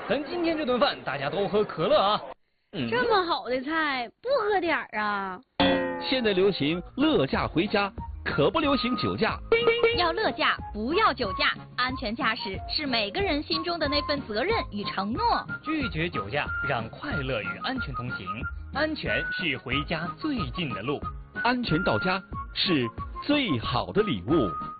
咱今天这顿饭大家都喝可乐啊。 这么好的菜，不喝点儿啊？ 现在流行乐驾回家，可不流行酒驾。 要乐驾，不要酒驾。安全驾驶是每个人心中的那份责任与承诺。 拒绝酒驾，让快乐与安全同行。安全是回家最近的路， 安全到家是最好的礼物。